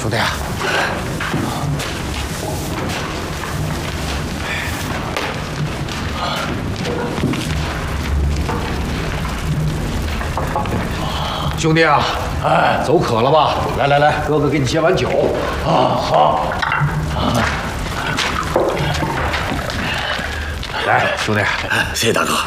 兄弟啊！兄弟啊，哎，走渴了吧？来来来，哥哥给你接碗酒。啊，好。来，兄弟， 谢谢大哥。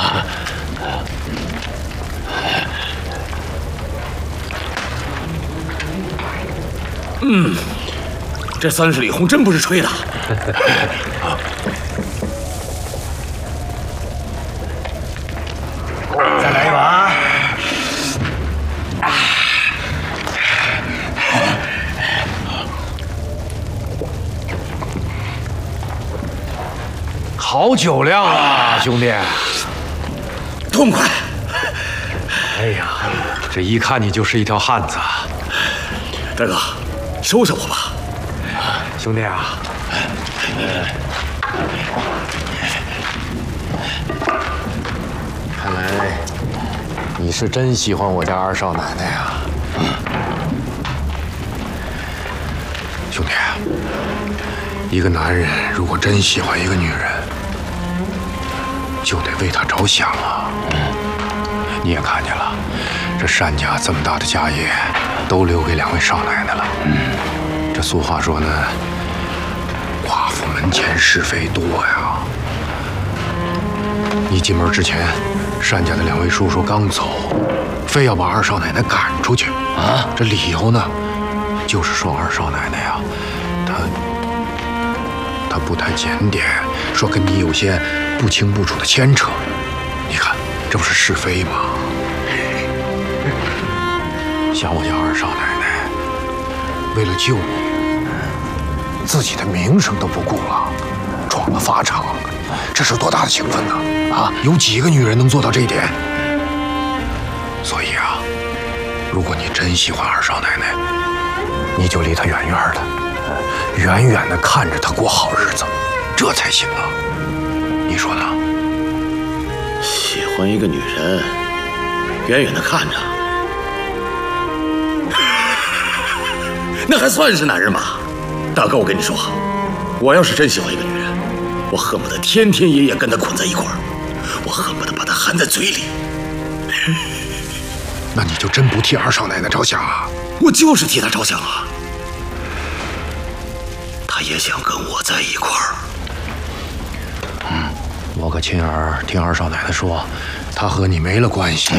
这30里红真不是吹的。 再来一碗。好酒量啊，兄弟！ 痛快！ 哎呀，这一看你就是一条汉子。 大哥，收下我吧。 兄弟啊，看来你是真喜欢我家二少奶奶呀。兄弟，一个男人如果真喜欢一个女人，就得为她着想啊。你也看见了，这单家这么大的家业，都留给2位少奶奶了。这俗话说呢，寡妇门前是非多呀。你进门之前，单家的2位叔叔刚走，非要把二少奶奶赶出去啊！这理由呢，就是说二少奶奶呀，她不太检点，说跟你有些不清不楚的牵扯。你看，这不是是非吗？像我家二少奶奶，为了救你，自己的名声都不顾了，闯了法场，这是多大的情分呢？啊，有几个女人能做到这一点？所以啊，如果你真喜欢二少奶奶，你就离她远远的，远远的看着她过好日子，这才行啊。你说呢？ 喜欢一个女人，远远的看着，那还算是男人吗？大哥，我跟你说，我要是真喜欢一个女人，我恨不得天天夜夜跟她捆在一块儿，我恨不得把她含在嘴里。 那你就真不替二少奶奶着想啊？ 我就是替她着想啊，她也想跟我在一块儿。 我可亲耳听二少奶奶说，她和你没了关系。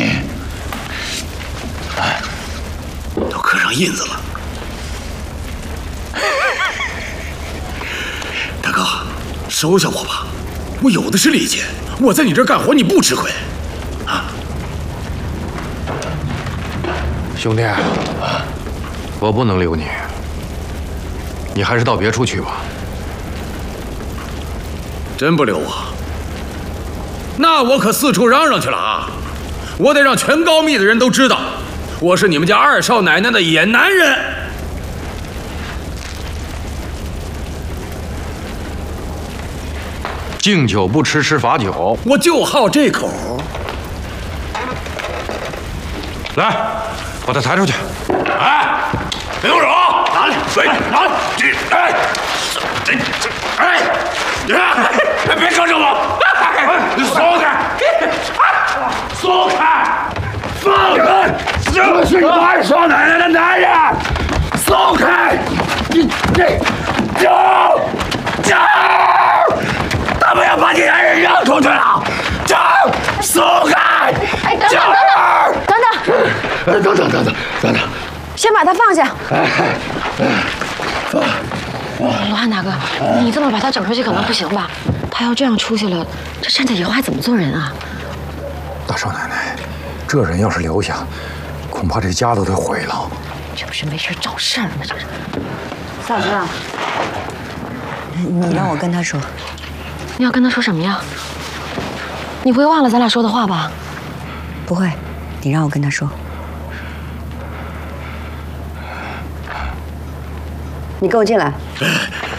都刻上印子了。大哥，收下我吧，我有的是力气，我在你这儿干活，你不吃亏啊。 兄弟，我不能留你，你还是到别处去吧。 真不留我，那我可四处嚷嚷去了啊！我得让全高密的人都知道，我是你们家二少奶奶的野男人。 敬酒不吃吃罚酒， 我就好这口。 来，把他抬出去。 哎，别动手！拿来，拿来！别抓着我！你松开！松开！放开！这是你二少奶奶的男人！松开！走！他们要把你男人扔出去了！走！松开！ 哎，等等，先把他放下。罗汉大哥，你这么把他整出去可能不行吧？他要这样出去了，这单家以后还怎么做人啊？ 大少奶奶，这人要是留下，恐怕这家都得毁了。 这不是没事找事儿吗？这是。嫂子，你让我跟他说。你要跟他说什么呀？你不会忘了咱俩说的话吧？不会，你让我跟他说。你跟我进来。